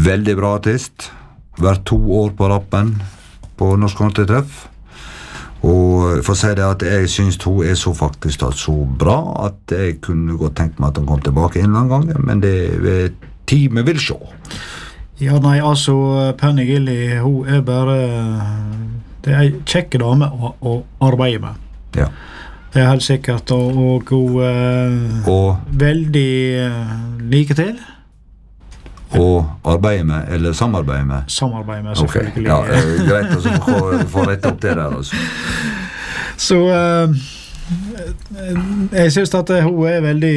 Veldig bra artist. Vært 2 år på rappen på Norsk Countrytreff. Og for å si det at jeg synes hun så faktisk så bra at jeg kunne godt tenkt meg at hun kom tilbake en eller annen gang, men det er tid vi vil se. Ja, nei, altså, Penny Gilly, hun bare... Det en kjekke dame å arbeide med. Ja. Det helt sikkert, og hun veldig like til. Og arbeide med, eller samarbeide med? Samarbeide med, selvfølgelig. Okay. Ja, greit, altså, få rette opp det der, altså. Så jeg synes at hun veldig...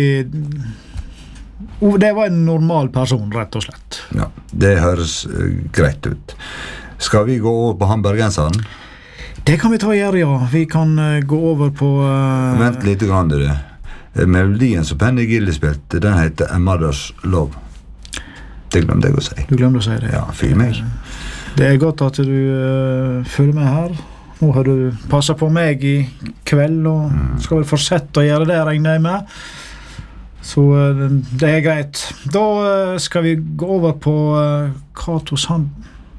Det var en normal person, rett og slett. Ja, det høres greit ut. Skal vi gå over på hamburgenseren? Det kan vi ta og gjøre, ja. Vi kan gå over på... Vent litt grann, det. Melodien som Penny Gilly spilte, den heter A Mother's Love. Det glemte jeg å si. Du glemte å si det. Ja, fyr meg. Det godt at du følger med her. Nå har du passet på meg i kveld, og skal vel fortsette å gjøre det, regner jeg med. Så det greit. Da skal vi gå over på Cato Sand.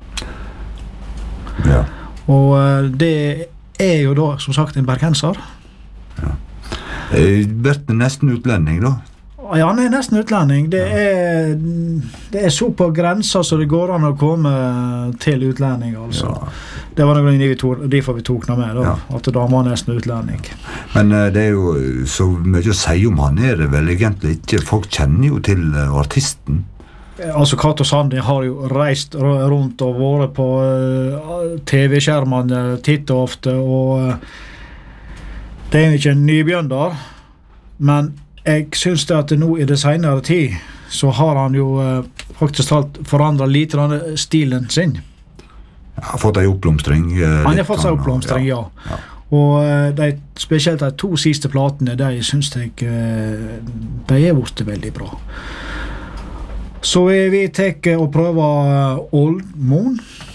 Ja. Og det jo da, som sagt, en bergenser. Ja. Vært nesten utlending, da. Ja, han nesten utlending. Det så på grenser så det går an å komme til utlending, altså. Ja. Det var noe derfor vi tok noe med, da, at da var nesten utlending. Men det jo så mye å si om han det vel egentlig ikke. Folk kjenner jo til artisten. Altså, Cato Sand har jo reist rundt og vært på TV-skjermene titt og ofte, og det ikke en nybjønder, men jeg synes det at nå i det senere tid så har han jo faktisk forandret litt stilen sin. Ja, fått en oppblomstring. Han har fått seg oppblomstring, ja. Og spesielt de 2 siste platene, de synes jeg de blitt veldig bra. Så vi tar og prøver Old Moon.